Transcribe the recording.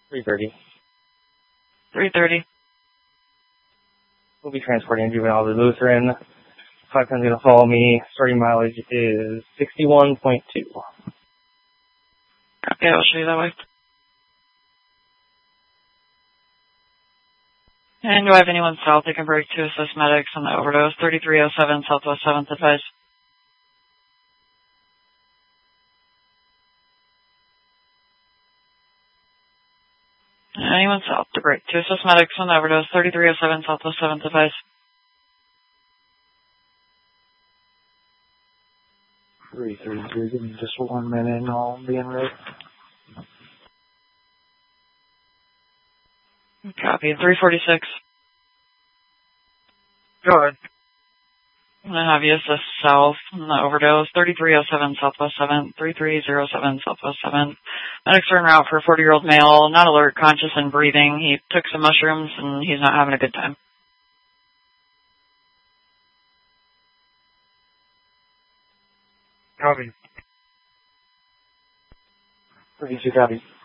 3:30. 3:30. We'll be transporting a juvenile to Lutheran. 510's going to follow me. Starting mileage is 61.2. Okay, I'll show you that way. And do I have anyone south that can break to assist medics on the overdose? 3307 Southwest 7th advice. Anyone south to break to assist medics on the overdose? 3307 Southwest 7th advice. 3:33. Give me just 1 minute and I'll be en route. Copy. 346. Go ahead. I'm going to have you assist south on the overdose. 3307 Southwest 7th. 3307 Southwest 7th. Medics are en route for a 40-year-old male, not alert, conscious, and breathing. He took some mushrooms and he's not having a good time. Copy. 32 copy.